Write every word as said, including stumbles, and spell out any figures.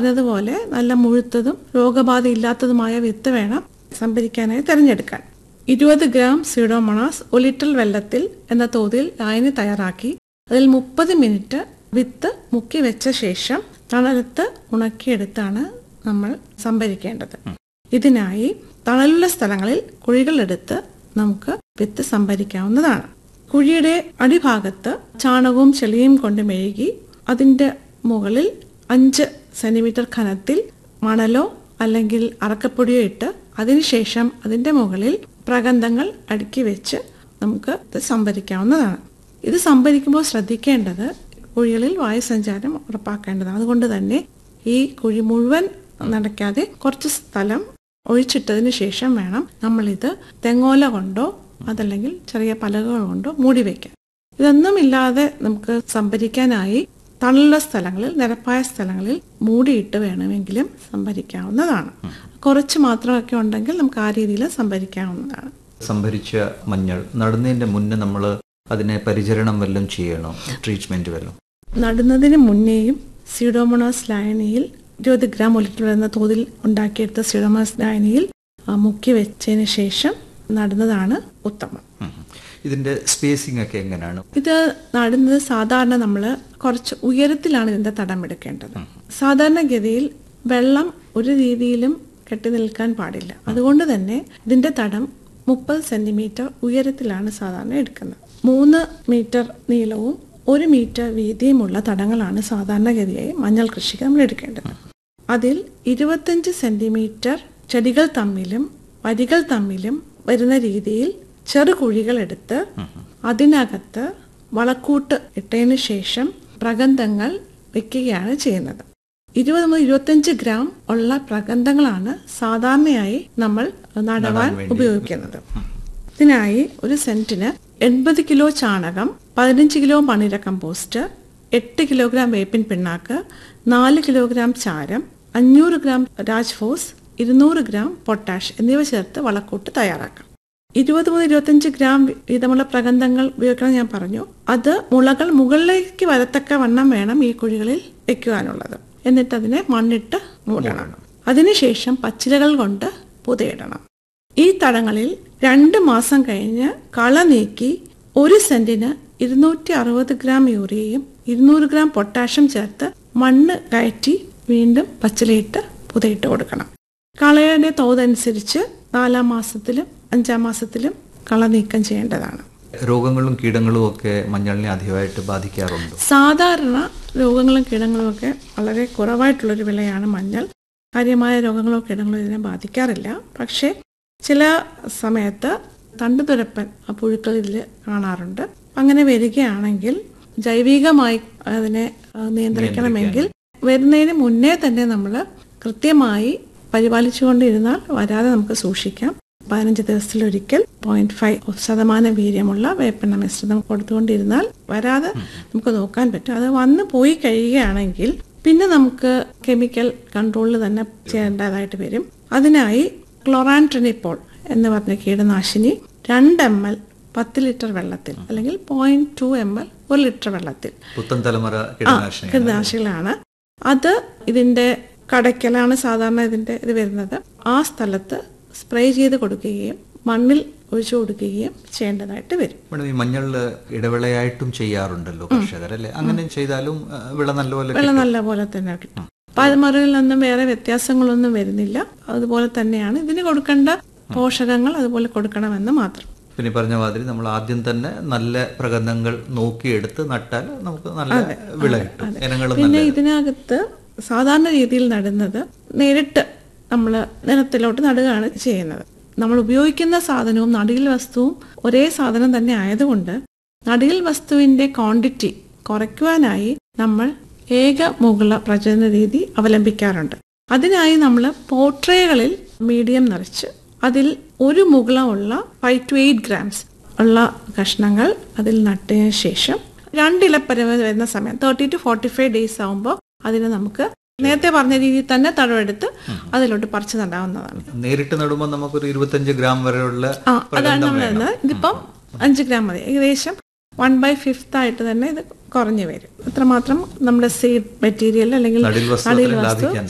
പറഞ്ഞതുപോലെ നല്ല മുഴുത്തതും രോഗബാധ ഇല്ലാത്തതുമായ വിത്ത് വേണം സംഭരിക്കാനായി തിരഞ്ഞെടുക്കാൻ. ഇരുപത് ഗ്രാം സ്യൂഡോമോണാസ് ഒരു ലിറ്റർ വെള്ളത്തിൽ എന്ന തോതിൽ ലായനി തയ്യാറാക്കി അതിൽ മുപ്പത് മിനിറ്റ് വിത്ത് മുക്കി വെച്ച ശേഷം തണലത്ത് ഉണക്കിയെടുത്താണ് നമ്മൾ സംഭരിക്കേണ്ടത്. ഇതിനായി തണലുള്ള സ്ഥലങ്ങളിൽ കുഴികളെടുത്ത് നമുക്ക് വിത്ത് സംഭരിക്കാവുന്നതാണ്. കുഴിയുടെ അടിഭാഗത്ത് ചാണകവും ചെളിയും കൊണ്ട് മെഴുകി അതിന്റെ മുകളിൽ അഞ്ച് സെന്റിമീറ്റർ ഘനത്തിൽ മണലോ അല്ലെങ്കിൽ അറക്കപ്പൊടിയോ ഇട്ട് അതിനുശേഷം അതിന്റെ മുകളിൽ പ്രഗന്ധങ്ങൾ അടുക്കി വെച്ച് നമുക്ക് ഇത് സംഭരിക്കാവുന്നതാണ്. ഇത് സംഭരിക്കുമ്പോൾ ശ്രദ്ധിക്കേണ്ടത് കുഴികളിൽ വായുസഞ്ചാരം ഉറപ്പാക്കേണ്ടതാണ്. അതുകൊണ്ട് തന്നെ ഈ കുഴി മുഴുവൻ നടക്കാതെ കുറച്ച് സ്ഥലം ഒഴിച്ചിട്ടതിന് ശേഷം വേണം നമ്മളിത് തെങ്ങോല കൊണ്ടോ അതല്ലെങ്കിൽ ചെറിയ പലകകൾ കൊണ്ടോ മൂടി വയ്ക്കാൻ. ഇതൊന്നും ഇല്ലാതെ നമുക്ക് സംഭരിക്കാനായി തണലുള്ള സ്ഥലങ്ങളിൽ, നിരപ്പായ സ്ഥലങ്ങളിൽ മൂടിയിട്ട് വേണമെങ്കിലും സംഭരിക്കാവുന്നതാണ്. കുറച്ച് മാത്രമൊക്കെ ഉണ്ടെങ്കിൽ നമുക്ക് ആ രീതിയിൽ സംഭരിക്കാവുന്നതാണ്. സംഭരിച്ച മഞ്ഞൾ നടുന്നതിന്റെ മുന്നേ നമ്മൾ അതിനെ പരിചരണം വല്ലതും ചെയ്യണോ, ട്രീറ്റ്മെന്റ് വല്ലതും? നടുന്നതിന് മുന്നേയും സ്യൂഡോമോണാസ് ലായനിയിൽ ഇരുപത് ഗ്രാം ഒരു ലിറ്റർ എന്ന തോതിൽ ഉണ്ടാക്കിയെടുത്ത സ്യൂഡോമോണാസ് ലായനിയിൽ മുക്കി വെച്ചതിന് ശേഷം നടുന്നതാണ് ഉത്തമം. ഇതിന്റെ സ്പേസിംഗ് ഒക്കെ എങ്ങനെയാണ്? ഇത് നടുന്നത് സാധാരണ നമ്മൾ കുറച്ച് ഉയരത്തിലാണ് ഇതിന്റെ തടം എടുക്കേണ്ടത്. സാധാരണഗതിയിൽ വെള്ളം ഒരു രീതിയിലും കെട്ടി നിൽക്കാൻ പാടില്ല. അതുകൊണ്ട് തന്നെ ഇതിന്റെ തടം മുപ്പത് സെന്റിമീറ്റർ ഉയരത്തിലാണ് സാധാരണ എടുക്കുന്നത്. മൂന്ന് മീറ്റർ നീളവും ഒരു മീറ്റർ വീതിയുമുള്ള തടങ്ങളാണ് സാധാരണഗതിയായി മഞ്ഞൾ കൃഷിക്ക് നമ്മൾ എടുക്കേണ്ടത്. അതിൽ ഇരുപത്തഞ്ച് സെന്റിമീറ്റർ ചെടികൾ തമ്മിലും വരികൾ തമ്മിലും വരുന്ന രീതിയിൽ ചെറു കുഴികൾ എടുത്ത് അതിനകത്ത് വളക്കൂട്ട് ഇട്ടതിനു ശേഷം പ്രഗന്ധങ്ങൾ വെക്കുകയാണ് ചെയ്യുന്നത്. ഇരുപത് മുതൽ ഇരുപത്തഞ്ച് ഗ്രാം ഉള്ള പ്രഗന്ധങ്ങളാണ് സാധാരണയായി നമ്മൾ നടുവാൻ ഉപയോഗിക്കുന്നത്. ഇതിനായി ഒരു സെന്റിന് എൺപത് കിലോ ചാണകം, പതിനഞ്ച് കിലോ മണിര കമ്പോസ്റ്റ്, എട്ട് കിലോഗ്രാം വേപ്പിൻ പിണ്ണാക്ക്, നാല് കിലോഗ്രാം ചാരം, അഞ്ഞൂറ് ഗ്രാം രാജ്ഫോസ്, ഇരുന്നൂറ് ഗ്രാം പൊട്ടാഷ് എന്നിവ ചേർത്ത് വളക്കൂട്ട് തയ്യാറാക്കാം. ഇരുപത് മുതൽ ഇരുപത്തഞ്ച് ഗ്രാം വീതമുള്ള പ്രഗന്ധങ്ങൾ ഉപയോഗിക്കണം ഞാൻ പറഞ്ഞു. അത് മുളകൾ മുകളിലേക്ക് വരത്തക്ക വണ്ണം വേണം ഈ കുഴികളിൽ വെക്കുവാനുള്ളത്. എന്നിട്ട് അതിനെ മണ്ണിട്ട് മൂടണം. അതിനുശേഷം പച്ചിലകൾ കൊണ്ട് പുതയിടണം. ഈ തടങ്ങളിൽ രണ്ട് മാസം കഴിഞ്ഞ് കള നീക്കി ഒരു സെന്റിന് ഇരുന്നൂറ്റി അറുപത് ഗ്രാം യൂറിയയും ഇരുന്നൂറ് ഗ്രാം പൊട്ടാഷ്യം ചേർത്ത് മണ്ണ് കയറ്റി വീണ്ടും പച്ചിലയിട്ട് പുതയിട്ട് കൊടുക്കണം. കളയുടെ തോതനുസരിച്ച് നാലാം മാസത്തിലും അഞ്ചാം മാസത്തിലും കള നീക്കം ചെയ്യേണ്ടതാണ്. രോഗങ്ങളും കീടങ്ങളും ഒക്കെ മഞ്ഞളിനെ അധികമായിട്ട് ബാധിക്കാറുണ്ട്. സാധാരണ രോഗങ്ങളും കീടങ്ങളും ഒക്കെ വളരെ കുറവായിട്ടുള്ളൊരു വിളയാണ് മഞ്ഞൾ. കാര്യമായ രോഗങ്ങളോ കീടങ്ങളോ ഇതിനെ ബാധിക്കാറില്ല. പക്ഷേ ചില സമയത്ത് തണ്ടുതുരപ്പൻ പുഴുക്കൾ ഇതിൽ കാണാറുണ്ട്. അങ്ങനെ വരികയാണെങ്കിൽ ജൈവികമായി അതിനെ നിയന്ത്രിക്കണമെങ്കിൽ വരുന്നതിന് മുന്നേ തന്നെ നമ്മൾ കൃത്യമായി പരിപാലിച്ചുകൊണ്ടിരുന്നാൽ വരാതെ നമുക്ക് സൂക്ഷിക്കാം. പതിനഞ്ച് ദിവസത്തിലൊരിക്കൽ പോയിന്റ് ഫൈവ് ശതമാനം വീര്യമുള്ള വേപ്പെണ്ണ മിശ്രിതം കൊടുത്തുകൊണ്ടിരുന്നാൽ വരാതെ നമുക്ക് നോക്കാൻ പറ്റും. അത് വന്ന് പോയി കഴിയുകയാണെങ്കിൽ പിന്നെ നമുക്ക് കെമിക്കൽ കൺട്രോളിൽ തന്നെ ചെയ്യേണ്ടതായിട്ട് വരും. അതിനായി ക്ലോറാൻട്രിനിപ്പോൾ എന്ന് പറഞ്ഞ കീടനാശിനി രണ്ട് എം എൽ പത്ത് ലിറ്റർ വെള്ളത്തിൽ അല്ലെങ്കിൽ പോയിന്റ് ടു എം എൽ ഒരു ലിറ്റർ വെള്ളത്തിൽ പുത്തൻ തലമുറ കീടനാശിനികളാണ്. അത് ഇതിന്റെ കടയ്ക്കലാണ് സാധാരണ ഇതിന്റെ ഇത് വരുന്നത്. ആ സ്ഥലത്ത് സ്പ്രേ ചെയ്ത് കൊടുക്കുകയും മണ്ണിൽ ഒഴിച്ചു കൊടുക്കുകയും ചെയ്യേണ്ടതായിട്ട് വരും. ഈ മഞ്ഞളില് ഇടവിളയായിട്ടും ചെയ്യാറുണ്ടല്ലോ കർഷകർ, അല്ലേ? അങ്ങനെ ചെയ്താലും വിള നല്ലപോലെ വിള നല്ല പോലെ തന്നെ കിട്ടും. പാൽമറയിൽ നിന്നും വേറെ വ്യത്യാസങ്ങളൊന്നും വരുന്നില്ല. അതുപോലെ തന്നെയാണ് ഇതിന് കൊടുക്കേണ്ട പോഷകങ്ങൾ അതുപോലെ കൊടുക്കണമെന്ന് മാത്രം. പിന്നെ പറഞ്ഞ മാതിരി നമ്മൾ ആദ്യം തന്നെ നല്ല പ്രകന്ധങ്ങൾ നോക്കിയെടുത്ത് നട്ടാൽ നമുക്ക് നല്ല വിള കിട്ടും. പിന്നെ ഇതിനകത്ത് സാധാരണ രീതിയിൽ നടുന്നത് നേരിട്ട് നമ്മൾ നിലത്തിലോട്ട് നടുകയാണ് ചെയ്യുന്നത്. നമ്മൾ ഉപയോഗിക്കുന്ന സാധനവും നടിയിൽ വസ്തുവും ഒരേ സാധനം തന്നെ ആയതുകൊണ്ട് നടിയിൽ വസ്തുവിന്റെ ക്വാണ്ടിറ്റി കുറയ്ക്കുവാനായി നമ്മൾ ഏക മുകുള പ്രചരണ രീതി അവലംബിക്കാറുണ്ട്. അതിനായി നമ്മൾ പോട്രേകളിൽ മീഡിയം നിറച്ച് അതിൽ ഒരു മുകുളമുള്ള ഫൈവ് ടു എയ്റ്റ് ഗ്രാംസ് ഉള്ള കഷ്ണങ്ങൾ അതിൽ നട്ടതിന് ശേഷം രണ്ടിലപ്പരവ് വരുന്ന സമയം thirty two forty five days ആകുമ്പോൾ അതിന് നമുക്ക് നേരത്തെ പറഞ്ഞ രീതിയിൽ തന്നെ തടവെടുത്ത് അതിലോട്ട് പറിച്ചു നടാവുന്നതാണ്. നേരിട്ട് നടുമ്പോൾ നമുക്കൊരു ഇരുപത്തഞ്ച് ഗ്രാം വരെയുള്ള അതാണ് നമ്മൾ ഇതിപ്പം അഞ്ച് ഗ്രാം മതി. ഏകദേശം വൺ ബൈ ഫിഫ്ത്ത് ആയിട്ട് തന്നെ ഇത് കുറഞ്ഞു വരും. അത്രമാത്രം നമ്മുടെ സീഡ് മെറ്റീരിയൽ അല്ലെങ്കിൽ നടിയിൽ വസ്തു